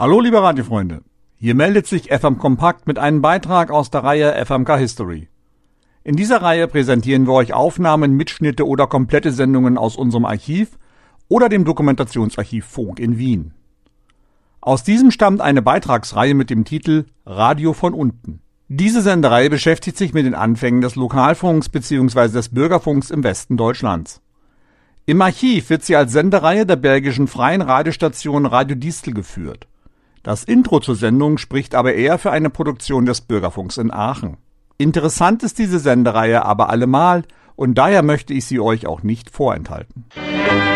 Hallo liebe Radiofreunde, hier meldet sich FM Kompakt mit einem Beitrag aus der Reihe FMK History. In dieser Reihe präsentieren wir euch Aufnahmen, Mitschnitte oder komplette Sendungen aus unserem Archiv oder dem Dokumentationsarchiv Funk in Wien. Aus diesem stammt eine Beitragsreihe mit dem Titel Radio von unten. Diese Sendereihe beschäftigt sich mit den Anfängen des Lokalfunks bzw. des Bürgerfunks im Westen Deutschlands. Im Archiv wird sie als Sendereihe der belgischen freien Radiostation Radio Distel geführt. Das Intro zur Sendung spricht aber eher für eine Produktion des Bürgerfunks in Aachen. Interessant ist diese Sendereihe aber allemal und daher möchte ich sie euch auch nicht vorenthalten.